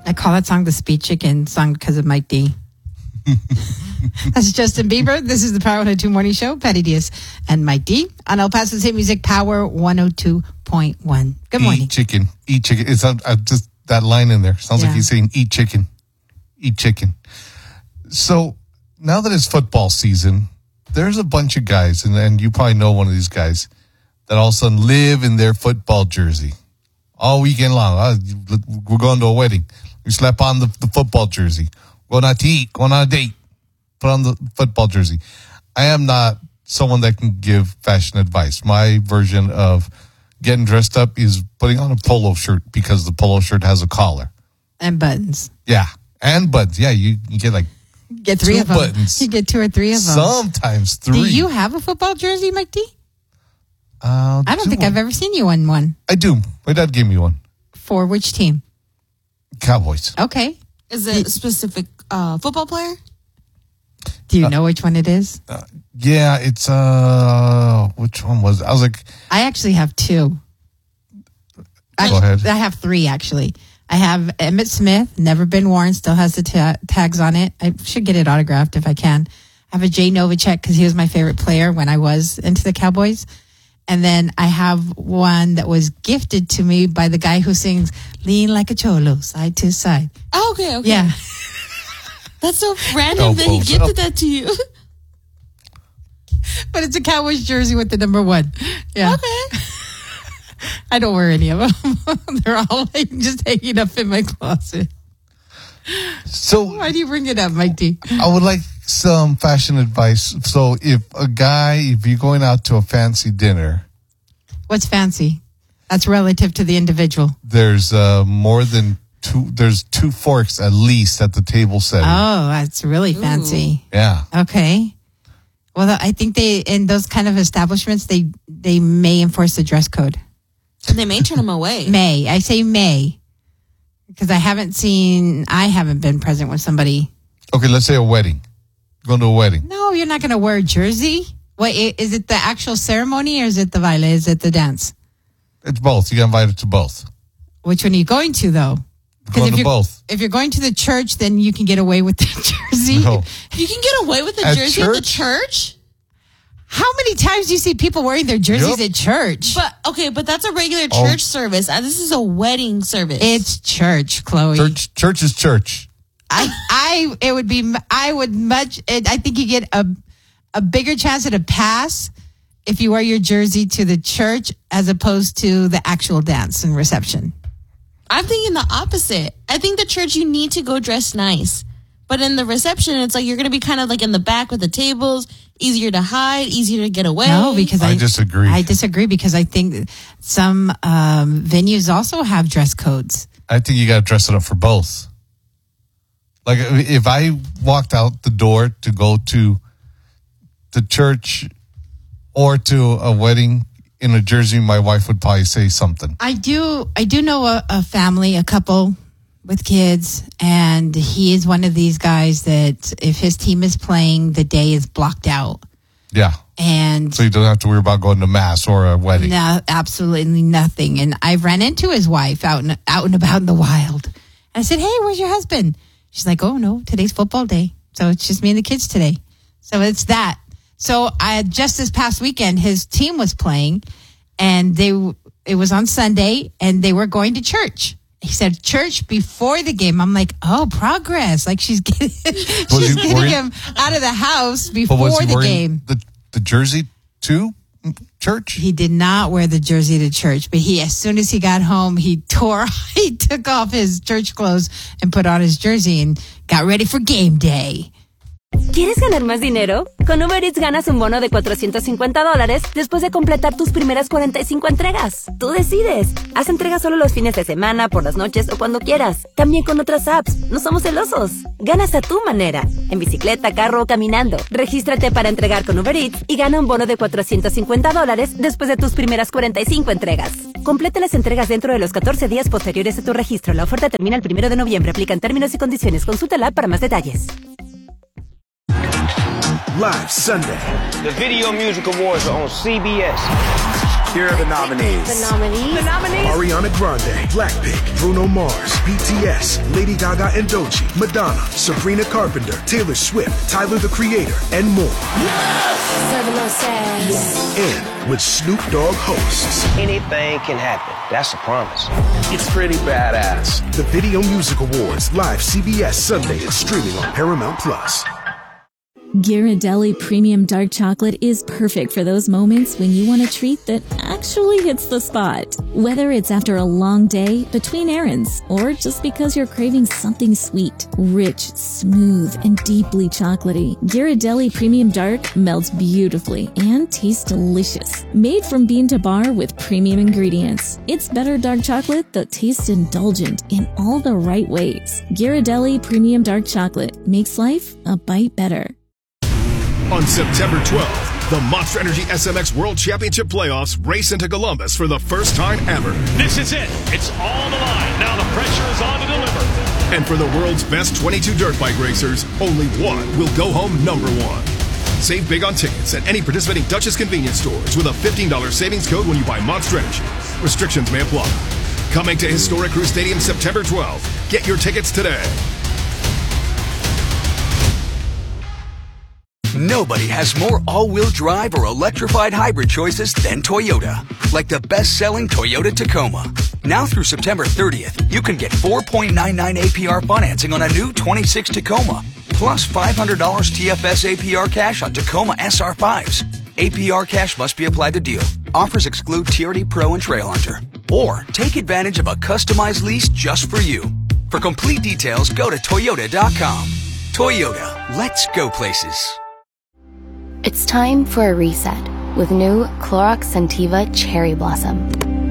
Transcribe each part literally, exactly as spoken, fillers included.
I call that song the Speed Chicken song because of Mike D. That's Justin Bieber. This is the Power one oh two Morning Show. Patty Diaz and Mike D on El Paso's Hit Music Power one oh two point one. Good morning. Eat chicken. Eat chicken. It's uh, just that line in there. Sounds yeah. like he's saying eat chicken. Eat chicken. So now that it's football season, there's a bunch of guys, and, and you probably know one of these guys, that all of a sudden live in their football jersey all weekend long. Uh, we're going to a wedding. We slap on the, the football jersey. Going out to eat. Going on a date. Put on the football jersey. I am not someone that can give fashion advice. My version of getting dressed up is putting on a polo shirt because the polo shirt has a collar. And buttons. Yeah. And buttons. Yeah, you, you get like get three two of them. buttons. You get two or three of them. Sometimes three. Do you have a football jersey, Mike D? Uh, I don't do think one. I've ever seen you in one. I do. My dad gave me one. For which team? Cowboys. Okay. Is it a specific uh, football player? Do you uh, know which one it is? Uh, yeah, it's, uh, which one was it? I was like. I actually have two. Go I, ahead. I have three, actually. I have Emmitt Smith, never been worn, still has the ta- tags on it. I should get it autographed if I can. I have a Jay Novacek because he was my favorite player when I was into the Cowboys. And then I have one that was gifted to me by the guy who sings Lean Like a Cholo, Side to Side. Oh, okay, okay. Yeah. That's so random that he gifted that to you. But it's a Cowboys jersey with the number one. Yeah. Okay. I don't wear any of them. They're all like just hanging up in my closet. So why do you bring it up, Mike D? I would like some fashion advice. So if a guy, if you're going out to a fancy dinner. What's fancy? That's relative to the individual. There's uh, more than two, there's two forks at least at the table setting. Oh, that's really fancy. Ooh. Yeah. Okay. Well, I think they, in those kind of establishments, they, they may enforce the dress code. And they may turn them away. May. I say may. Because I haven't seen, I haven't been present with somebody. Okay, let's say a wedding. Going to a wedding. No, you're not going to wear a jersey. What, is it the actual ceremony or is it the baile? Is it the dance? It's both. You get invited to both. Which one are you going to, though? Going if to both. If you're going to the church, then you can get away with the jersey. No. You can get away with the At jersey church? at the church? How many times do you see people wearing their jerseys Yep. at church? But, okay, but that's a regular Oh. church service. Uh, This is a wedding service. It's church, Chloe. Church, church is church. I, I, it would be, I would much, I think you get a, a bigger chance at a pass if you wear your jersey to the church as opposed to the actual dance and reception. I'm thinking the opposite. I think the church, you need to go dress nice. But in the reception, it's like you're going to be kind of like in the back with the tables, easier to hide, easier to get away. No, because I, I disagree. I disagree because I think some um, venues also have dress codes. I think you got to dress it up for both. Like if I walked out the door to go to the church or to a wedding in a jersey, my wife would probably say something. I do. I do know a, a family, a couple with kids, and he is one of these guys that if his team is playing, the day is blocked out. Yeah. And So you don't have to worry about going to mass or a wedding. no, absolutely nothing. And I ran into his wife out and out and about in the wild. And I said, "Hey, where's your husband?" She's like, "Oh no, today's football day, so it's just me and the kids today." So it's that. So I just this past weekend, his team was playing, and they it was on Sunday, and they were going to church. He said church before the game. I'm like, oh, progress! Like she's getting she's he getting wearing- him out of the house But before was he the wearing game. The, the jersey to church? He did not wear the jersey to church, but he, as soon as he got home, he tore, he took off his church clothes and put on his jersey and got ready for game day. ¿Quieres ganar más dinero? Con Uber Eats ganas un bono de cuatrocientos cincuenta dólares después de completar tus primeras cuarenta y cinco entregas. Tú decides. Haz entregas solo los fines de semana, por las noches o cuando quieras. También con otras apps. No somos celosos. Ganas a tu manera. En bicicleta, carro o caminando. Regístrate para entregar con Uber Eats y gana un bono de cuatrocientos cincuenta dólares después de tus primeras cuarenta y cinco entregas. Completa las entregas dentro de los catorce días posteriores a tu registro. La oferta termina el primero de noviembre. Aplican términos y condiciones. Consulta la app para más detalles. Live Sunday. The Video Music Awards are on C B S. Here are the nominees. The nominees? The nominees? Ariana Grande, Blackpink, Bruno Mars, B T S, Lady Gaga and Doechii, Madonna, Sabrina Carpenter, Taylor Swift, Tyler the Creator, and more. Yes! Serving no sass. And with Snoop Dogg hosts. Anything can happen. That's a promise. It's pretty badass. The Video Music Awards, live C B S Sunday and streaming on Paramount Plus. Ghirardelli Premium Dark Chocolate is perfect for those moments when you want a treat that actually hits the spot. Whether it's after a long day, between errands, or just because you're craving something sweet, rich, smooth, and deeply chocolatey, Ghirardelli Premium Dark melts beautifully and tastes delicious. Made from bean to bar with premium ingredients, it's better dark chocolate that tastes indulgent in all the right ways. Ghirardelli Premium Dark Chocolate makes life a bite better. On September twelfth, the Monster Energy S M X World Championship Playoffs race into Columbus for the first time ever. This is it. It's all the line. Now the pressure is on to deliver. And for the world's best twenty-two dirt bike racers, only one will go home number one. Save big on tickets at any participating Dutchess convenience stores with a fifteen dollars savings code when you buy Monster Energy. Restrictions may apply. Coming to Historic Crew Stadium September twelfth. Get your tickets today. Nobody has more all-wheel drive or electrified hybrid choices than Toyota. Like the best-selling Toyota Tacoma. Now through September thirtieth, you can get four point nine nine A P R financing on a new twenty-six Tacoma, plus five hundred dollars T F S A P R cash on Tacoma S R fives. A P R cash must be applied to deal. Offers exclude T R D Pro and Trail Hunter. Or take advantage of a customized lease just for you. For complete details, go to Toyota dot com. Toyota, let's go places. It's time for a reset with new Clorox Scentiva Cherry Blossom.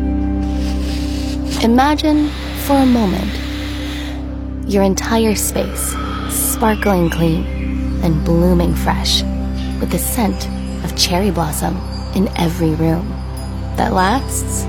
Imagine, for a moment, your entire space sparkling clean and blooming fresh with the scent of cherry blossom in every room that lasts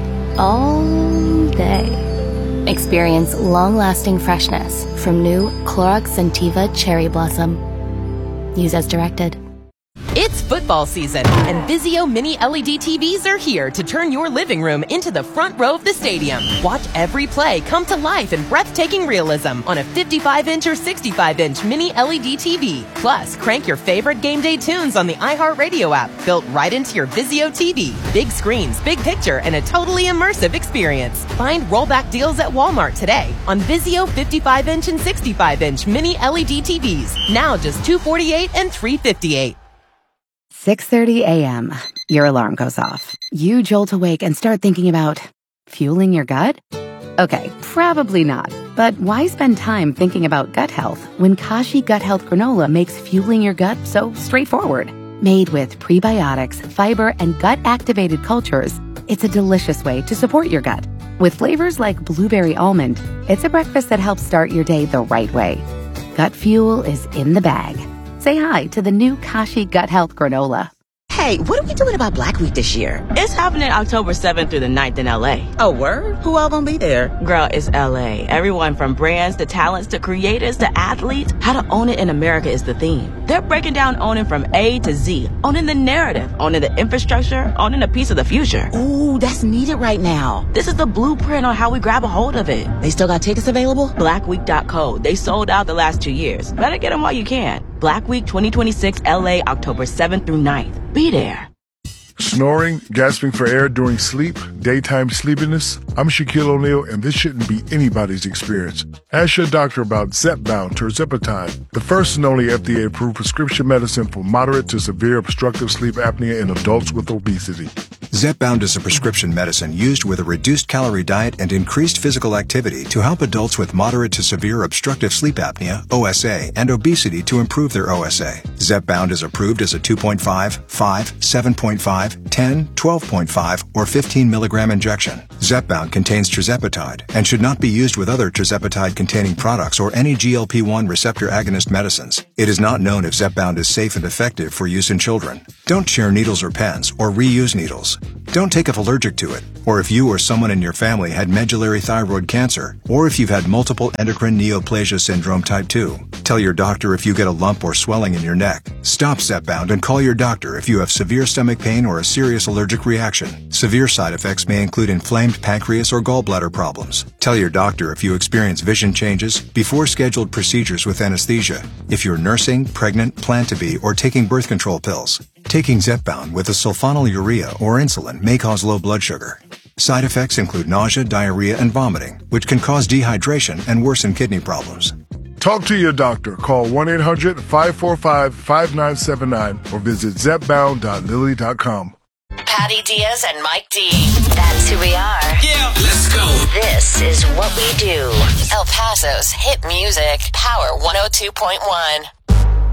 all day. Experience long-lasting freshness from new Clorox Scentiva Cherry Blossom. Use as directed. It's football season, and Vizio Mini L E D T Vs are here to turn your living room into the front row of the stadium. Watch every play come to life in breathtaking realism on a fifty-five inch or sixty-five inch Mini L E D T V. Plus, crank your favorite game day tunes on the iHeartRadio app, built right into your Vizio T V. Big screens, big picture, and a totally immersive experience. Find rollback deals at Walmart today on Vizio fifty-five inch and sixty-five inch Mini L E D T Vs. Now just two hundred forty-eight dollars and three hundred fifty-eight dollars. six thirty a.m. Your alarm goes off. You jolt awake and start thinking about fueling your gut? Okay, probably not. But why spend time thinking about gut health when Kashi Gut Health Granola makes fueling your gut so straightforward? Made with prebiotics, fiber, and gut-activated cultures, it's a delicious way to support your gut. With flavors like blueberry almond, it's a breakfast that helps start your day the right way. Gut fuel is in the bag. Say hi to the new Kashi Gut Health Granola. Hey, what are we doing about Black Week this year? It's happening October seventh through the ninth in L A. Oh, word? Who all gonna be there? Girl, it's L A. Everyone from brands to talents to creators to athletes. How to own it in America is the theme. They're breaking down owning from A to Z. Owning the narrative, owning the infrastructure, owning a piece of the future. Ooh, that's needed right now. This is the blueprint on how we grab a hold of it. They still got tickets available? black week dot co. They sold out the last two years. Better get them while you can. Black Week twenty twenty-six L A, October seventh through ninth. Be there. Snoring, gasping for air during sleep, daytime sleepiness. I'm Shaquille O'Neal, and this shouldn't be anybody's experience. Ask your doctor about Zepbound tirzepatide, the first and only F D A-approved prescription medicine for moderate to severe obstructive sleep apnea in adults with obesity. Zepbound is a prescription medicine used with a reduced calorie diet and increased physical activity to help adults with moderate to severe obstructive sleep apnea, O S A, and obesity to improve their O S A. Zepbound is approved as a two point five, five, seven point five, ten, twelve point five, or fifteen milligram injection. Zepbound contains tirzepatide and should not be used with other tirzepatide-containing products or any G L P one receptor agonist medicines. It is not known if Zepbound is safe and effective for use in children. Don't share needles or pens or reuse needles. Don't take if allergic to it, or if you or someone in your family had medullary thyroid cancer, or if you've had multiple endocrine neoplasia syndrome type two. Tell your doctor if you get a lump or swelling in your neck. Stop Zepbound and call your doctor if you have severe stomach pain or a serious allergic reaction. Severe side effects may include inflamed pancreas or gallbladder problems. Tell your doctor if you experience vision changes before scheduled procedures with anesthesia. If you're nursing, pregnant, plan to be, or taking birth control pills. Taking Zepbound with a sulfonylurea or insulin may cause low blood sugar. Side effects include nausea, diarrhea, and vomiting, which can cause dehydration and worsen kidney problems. Talk to your doctor. Call one eight hundred five four five five nine seven nine or visit zepbound dot lilly dot com. Patty Diaz and Mike D. That's who we are. Yeah, let's go. This is what we do. El Paso's hit music, Power one oh two point one.